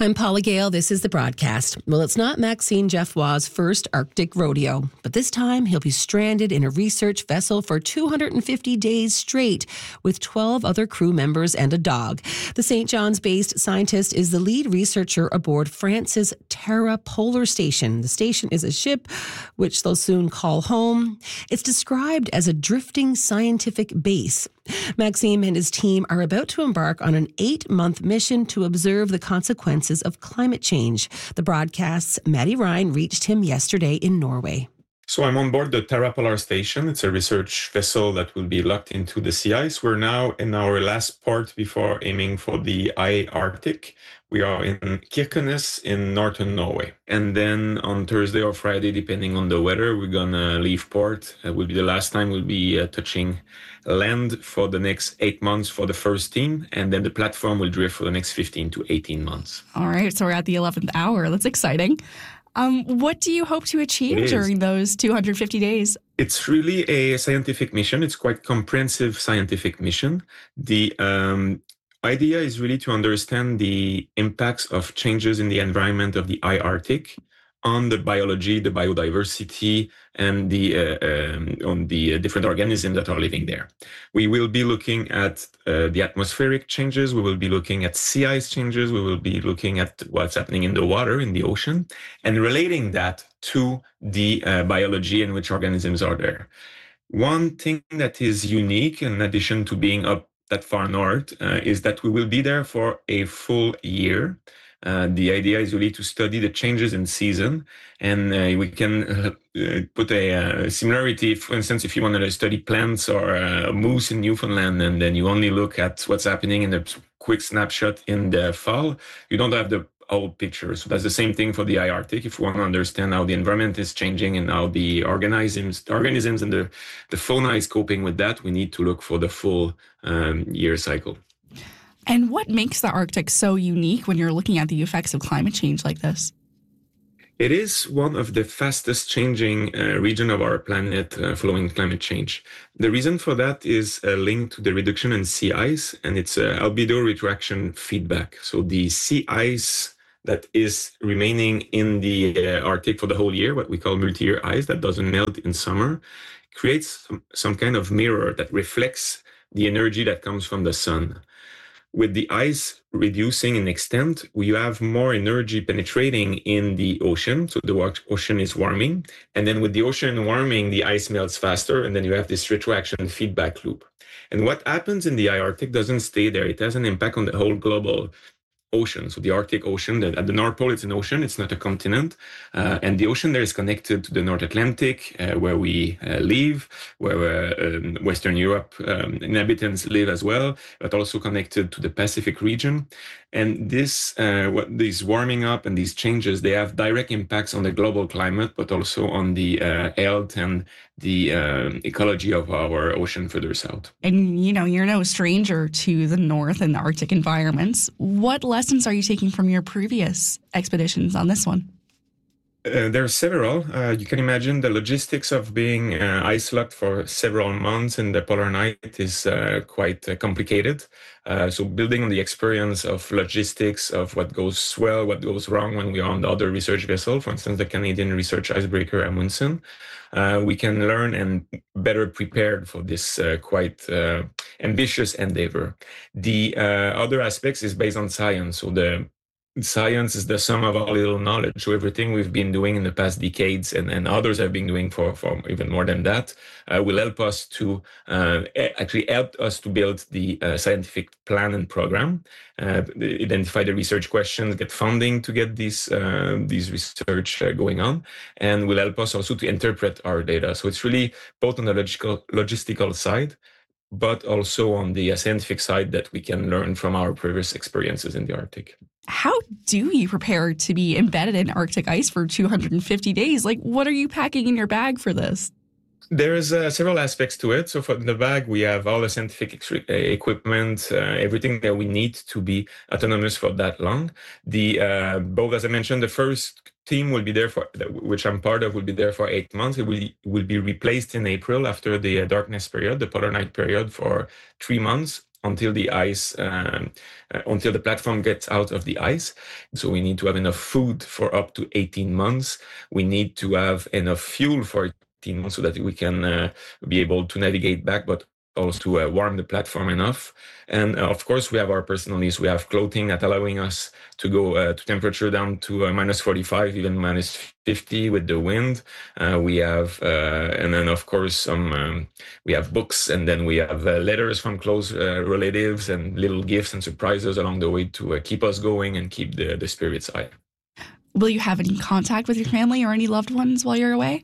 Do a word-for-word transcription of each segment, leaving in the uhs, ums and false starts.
I'm Paula Gale. This is the broadcast. Well, it's not Maxime Geoffroy's first Arctic rodeo, but this time he'll be stranded in a research vessel for two hundred fifty days straight with twelve other crew members and a dog. The Saint John's-based scientist is the lead researcher aboard France's Terra Polar Station. The station is a ship which they'll soon call home. It's described as a drifting scientific base. Maxime and his team are about to embark on an eight-month mission to observe the consequences of climate change. The broadcast's Maddie Ryan reached him yesterday in Norway. So I'm on board the Terra Polar Station. It's a research vessel that will be locked into the sea ice. We're now in our last port before aiming for the high Arctic. We are in Kirkenes in northern Norway. And then on Thursday or Friday, depending on the weather, we're going to leave port. It will be the last time we'll be uh, touching land for the next eight months for the first team. And then the platform will drift for the next fifteen to eighteen months. All right. So we're at the eleventh hour. That's exciting. Um, what do you hope to achieve during those two hundred fifty days? It's really a scientific mission. It's quite comprehensive scientific mission. The um, idea is really to understand the impacts of changes in the environment of the high Arctic on the biology, the biodiversity, and the uh, um, on the uh, different organisms that are living there. We will be looking at uh, the atmospheric changes. We will be looking at sea ice changes. We will be looking at what's happening in the water, in the ocean, and relating that to the uh, biology and which organisms are there. One thing that is unique, in addition to being up that far north, uh, is that we will be there for a full year. Uh, the idea is really to study the changes in season, and uh, we can uh, uh, put a uh, similarity. For instance, if you want to study plants or uh, moose in Newfoundland, and then you only look at what's happening in a quick snapshot in the fall, you don't have the whole picture. So that's the same thing for the high Arctic. If we want to understand how the environment is changing and how the organisms, organisms and the, the fauna is coping with that, we need to look for the full um, year cycle. And what makes the Arctic so unique when you're looking at the effects of climate change like this? It is one of the fastest changing uh, region of our planet uh, following climate change. The reason for that is a link to the reduction in sea ice, and it's a albedo retraction feedback. So the sea ice that is remaining in the uh, Arctic for the whole year, what we call multi-year ice, that doesn't melt in summer, creates some, some kind of mirror that reflects the energy that comes from the sun. With the ice reducing in extent, we have more energy penetrating in the ocean. So the ocean is warming. And then with the ocean warming, the ice melts faster. And then you have this retraction feedback loop. And what happens in the high Arctic doesn't stay there. It has an impact on the whole global ocean. So the Arctic Ocean, the, at the North Pole, it's an ocean, it's not a continent. Uh, and the ocean there is connected to the North Atlantic, uh, where we uh, live, where uh, um, Western Europe um, inhabitants live as well, but also connected to the Pacific region. And this, uh, what these warming up and these changes, they have direct impacts on the global climate, but also on the uh, health and the uh, ecology of our ocean further south. And, you know, you're no stranger to the North and the Arctic environments. What lessons are you taking from your previous expeditions on this one? Uh, there are several. Uh, you can imagine the logistics of being uh, ice-locked for several months in the polar night is uh, quite uh, complicated. Uh, so building on the experience of logistics of what goes well, what goes wrong when we are on the other research vessel, for instance, the Canadian research icebreaker Amundsen, uh, we can learn and better prepared for this uh, quite uh, ambitious endeavor. The uh, other aspects is based on science. So the science is the sum of all little knowledge. So everything we've been doing in the past decades and, and others have been doing for, for even more than that uh, will help us to uh, actually help us to build the uh, scientific plan and program, uh, identify the research questions, get funding to get these, uh, these research uh, going on, and will help us also to interpret our data. So it's really both on the logical, logistical side, but also on the scientific side that we can learn from our previous experiences in the Arctic. How do you prepare to be embedded in Arctic ice for two hundred fifty days? Like, what are you packing in your bag for this? There's uh, several aspects to it. So for the bag, we have all the scientific ex- equipment, uh, everything that we need to be autonomous for that long. The uh, both, as I mentioned, the first team will be there for, which I'm part of, will be there for eight months. It will will be replaced in April after the uh, darkness period, the polar night period, for three months. until the ice, um, uh, until the platform gets out of the ice. So we need to have enough food for up to eighteen months. We need to have enough fuel for eighteen months so that we can uh, be able to navigate back, but also to uh, warm the platform enough. And uh, of course, we have our personal needs. We have clothing that allowing us to go uh, to temperature down to uh, minus forty-five, even minus fifty with the wind. Uh, we have, uh, and then of course, some um, we have books, and then we have uh, letters from close uh, relatives and little gifts and surprises along the way to uh, keep us going and keep the, the spirits high. Will you have any contact with your family or any loved ones while you're away?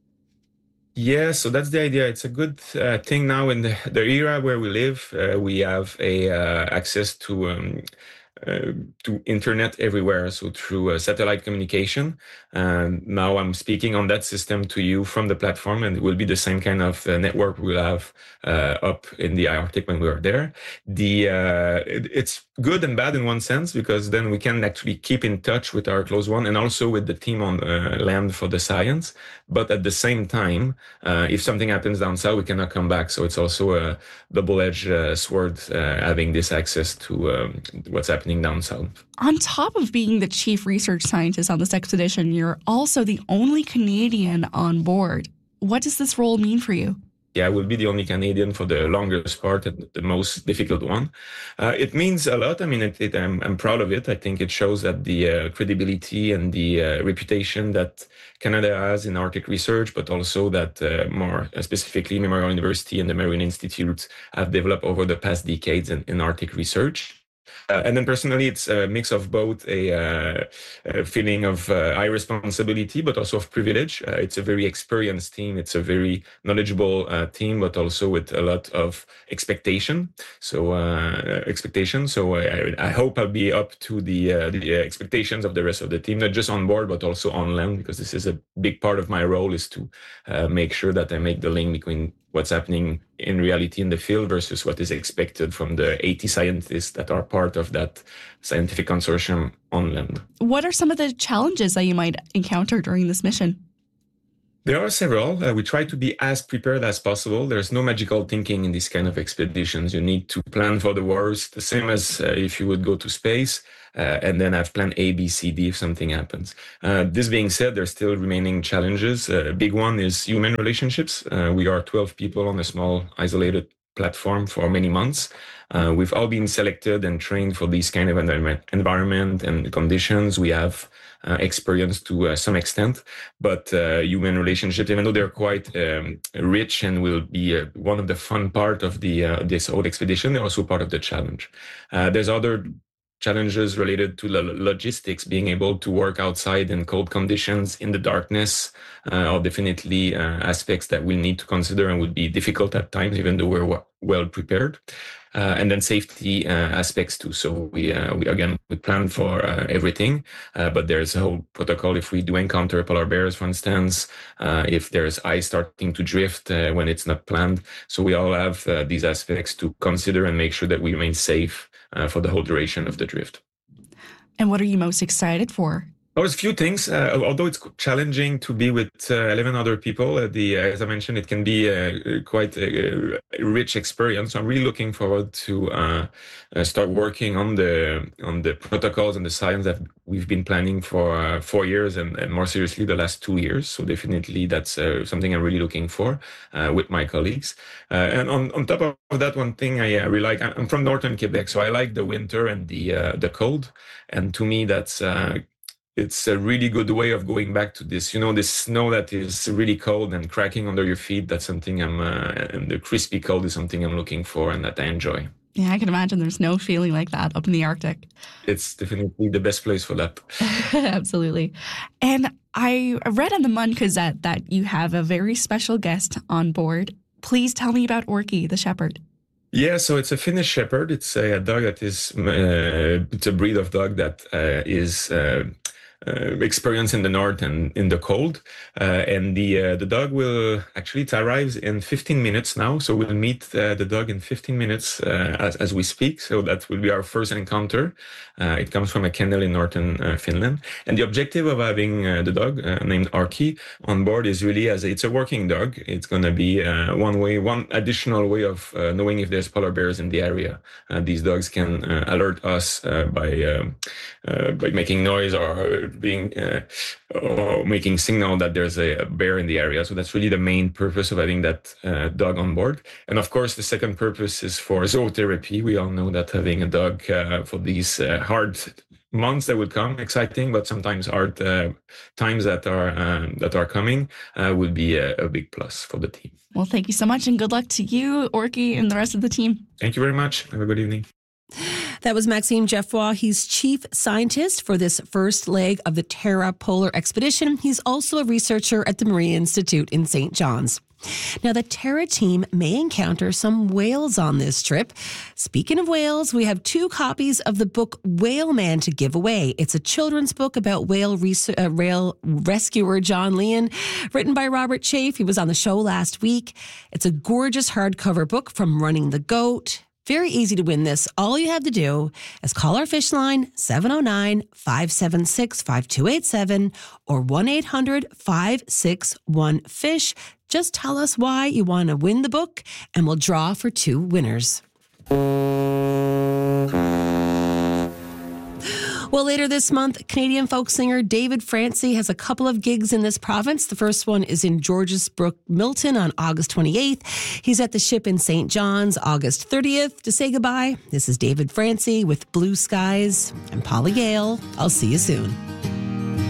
Yeah, so that's the idea. It's a good uh, thing now in the, the era where we live. Uh, we have a uh, access to um, uh, to internet everywhere, so through uh, satellite communication. And now I'm speaking on that system to you from the platform, and it will be the same kind of uh, network we'll have uh, up in the Arctic when we are there. The uh, it, it's good and bad in one sense, because then we can actually keep in touch with our close one and also with the team on uh, land for the science. But at the same time, uh, if something happens down south, we cannot come back. So it's also a double-edged uh, sword uh, having this access to um, what's happening down south. On top of being the chief research scientist on this expedition, you're also the only Canadian on board. What does this role mean for you? Yeah, I will be the only Canadian for the longest part and the most difficult one. Uh, it means a lot. I mean, it, it, I'm, I'm proud of it. I think it shows that the uh, credibility and the uh, reputation that Canada has in Arctic research, but also that uh, more specifically Memorial University and the Marine Institute have developed over the past decades in, in Arctic research. Uh, and then personally, it's a mix of both a, uh, a feeling of uh, high responsibility, but also of privilege. Uh, it's a very experienced team. It's a very knowledgeable uh, team, but also with a lot of expectation. So uh, expectation. So I, I hope I'll be up to the, uh, the expectations of the rest of the team, not just on board, but also on land, because this is a big part of my role, is to uh, make sure that I make the link between what's happening in reality in the field versus what is expected from the eighty scientists that are part of that scientific consortium on land. What are some of the challenges that you might encounter during this mission? There are several. Uh, we try to be as prepared as possible. There's no magical thinking in these kind of expeditions. You need to plan for the worst, the same as uh, if you would go to space, uh, and then have plan A, B, C, D if something happens. Uh, this being said, there's still remaining challenges. Uh, a big one is human relationships. Uh, we are twelve people on a small, isolated platform for many months. Uh, we've all been selected and trained for these kind of environment, environment and conditions. We have uh, experience to uh, some extent, but uh, human relationships, even though they're quite um, rich and will be uh, one of the fun part of the uh, this whole expedition, they're also part of the challenge. Uh, there's other challenges related to the logistics, being able to work outside in cold conditions in the darkness, uh, are definitely uh, aspects that we'll need to consider and would be difficult at times, even though we're w- well prepared. Uh, and then safety uh, aspects too. So we, uh, we again, we plan for uh, everything, uh, but there's a whole protocol if we do encounter polar bears, for instance, uh, if there's ice starting to drift uh, when it's not planned. So we all have uh, these aspects to consider and make sure that we remain safe uh, for the whole duration of the drift. And what are you most excited for? There's a few things, uh, although it's challenging to be with uh, eleven other people. Uh, the, uh, as I mentioned, it can be uh, quite a, a rich experience. So I'm really looking forward to uh, uh, start working on the on the protocols and the science that we've been planning for uh, four years and, and more seriously the last two years. So definitely that's uh, something I'm really looking for uh, with my colleagues. Uh, and on, on top of that, one thing I uh, really like, I'm from northern Quebec, so I like the winter and the uh, the cold. And to me, that's uh, it's a really good way of going back to this, you know, this snow that is really cold and cracking under your feet. That's something I'm, uh, and the crispy cold is something I'm looking for and that I enjoy. Yeah, I can imagine there's no feeling like that up in the Arctic. It's definitely the best place for that. Absolutely. And I read on the Munn Gazette that you have a very special guest on board. Please tell me about Orky, the shepherd. Yeah, so it's a Finnish shepherd. It's a, a dog that is, uh, it's a breed of dog that uh, is uh, uh, experience in the north and in the cold. Uh, and the uh, the dog will actually, it arrives in fifteen minutes now. So we'll meet uh, the dog in fifteen minutes uh, as, as we speak. So that will be our first encounter. Uh, it comes from a kennel in northern uh, Finland. And the objective of having uh, the dog uh, named Arky on board is really as a, it's a working dog. It's going to be uh, one way, one additional way of uh, knowing if there's polar bears in the area. Uh, these dogs can uh, alert us uh, by um, uh, by making noise or being uh, or making signal that there's a bear in the area. So that's really the main purpose of having that uh, dog on board. And of course, the second purpose is for zootherapy. We all know that having a dog uh, for these uh, hard months that would come, exciting, but sometimes hard uh, times that are um, that are coming, uh, would be a, a big plus for the team. Well, thank you so much, and good luck to you, Orky, and the rest of the team. Thank you very much. Have a good evening. That was Maxime Geoffroy. He's chief scientist for this first leg of the Terra Polar Expedition. He's also a researcher at the Marine Institute in Saint John's. Now, the Terra team may encounter some whales on this trip. Speaking of whales, we have two copies of the book Whale Man to give away. It's a children's book about whale, res- uh, whale rescuer John Leon, written by Robert Chafe. He was on the show last week. It's a gorgeous hardcover book from Running the Goat. Very easy to win this. All you have to do is call our fish line, seven oh nine, five seven six, five two eight seven or one eight hundred, five six one, fish. Just tell us why you want to win the book, and we'll draw for two winners. Well, later this month, Canadian folk singer David Francie has a couple of gigs in this province. The first one is in Georgesbrook, Milton on August twenty-eighth. He's at the Ship in Saint John's August thirtieth. To say goodbye, this is David Francie with Blue Skies. I'm Paula Gale. I'll see you soon.